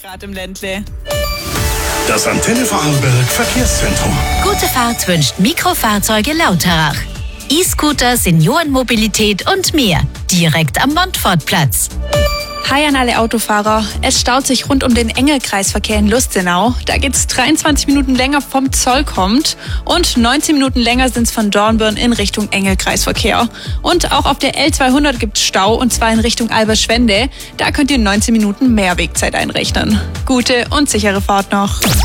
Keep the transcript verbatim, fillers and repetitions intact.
Gerade im Ländle. Das Antenne Vorarlberg Verkehrszentrum. Gute Fahrt wünscht Mikrofahrzeuge Lauterach. E-Scooter, Seniorenmobilität und mehr. Direkt am Montfortplatz. Hi an alle Autofahrer. Es staut sich rund um den Engelkreisverkehr in Lustenau. Da geht's dreiundzwanzig Minuten länger vom Zoll kommt und neunzehn Minuten länger sind's von Dornbirn in Richtung Engelkreisverkehr. Und auch auf der L zweihundert gibt's Stau und zwar in Richtung Alberschwende. Da könnt ihr neunzehn Minuten mehr Wegzeit einrechnen. Gute und sichere Fahrt noch.